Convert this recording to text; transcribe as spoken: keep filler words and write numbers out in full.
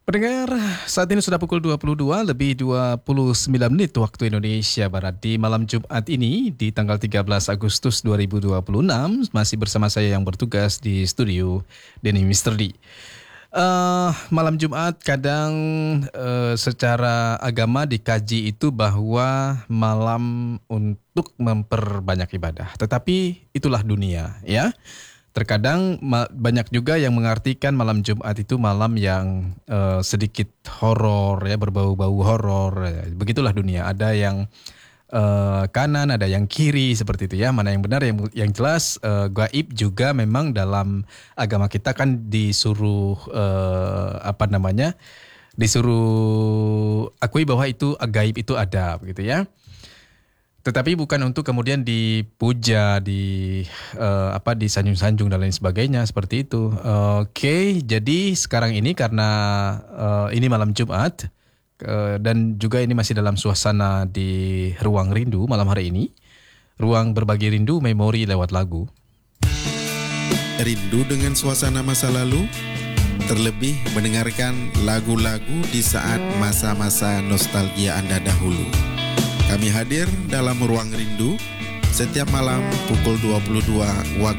Pendengar, saat ini sudah pukul dua puluh dua lebih dua puluh sembilan menit waktu Indonesia Barat di malam Jumat ini di tanggal tiga belas Agustus dua ribu dua puluh enam masih bersama saya yang bertugas di studio Denny Mister D. Uh, malam Jumat kadang uh, secara agama dikaji itu bahwa malam untuk memperbanyak ibadah, tetapi itulah dunia ya. Terkadang ma- banyak juga yang mengartikan malam Jumat itu malam yang eh, sedikit horor ya, berbau-bau horor. Ya. Begitulah dunia. Ada yang eh, kanan, ada yang kiri seperti itu ya. Mana yang benar? Yang yang jelas eh, gaib juga memang dalam agama kita kan disuruh eh, apa namanya? Disuruh akui bahwa itu gaib itu ada begitu ya. Tetapi bukan untuk kemudian dipuja, di uh, apa disanjung-sanjung dan lain sebagainya seperti itu. Uh, Oke, okay, jadi sekarang ini karena uh, ini malam Jumat uh, dan juga ini masih dalam suasana di ruang rindu malam hari ini. Ruang berbagi rindu memori lewat lagu. Rindu dengan suasana masa lalu? Terlebih mendengarkan lagu-lagu di saat masa-masa nostalgia Anda dahulu. Kami hadir dalam Ruang Rindu setiap malam pukul dua puluh dua waktu